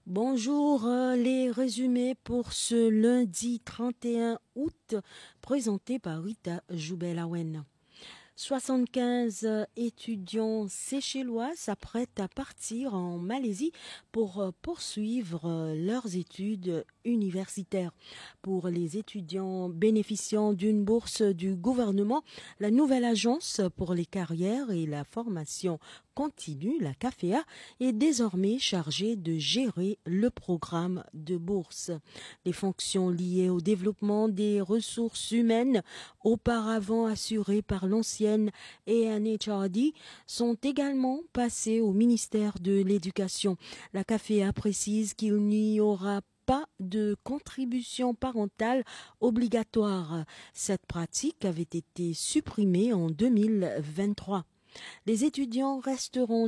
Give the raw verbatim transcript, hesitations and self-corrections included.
Bonjour, euh, les résumés pour ce lundi trente et un août, présentés par Rita Joubelawen. soixante-quinze étudiants séchellois s'apprêtent à partir en Malaisie pour euh, poursuivre euh, leurs études universitaires. Pour les étudiants bénéficiant d'une bourse du gouvernement, la nouvelle agence pour les carrières et la formation continue, la C A F E A, est désormais chargée de gérer le programme de bourse. Les fonctions liées au développement des ressources humaines, auparavant assurées par l'ancienne A N H R D, sont également passées au ministère de l'Éducation. La C A F E A précise qu'il n'y aura pas de contribution parentale obligatoire. Cette pratique avait été supprimée en deux mille vingt-trois. Les étudiants resteront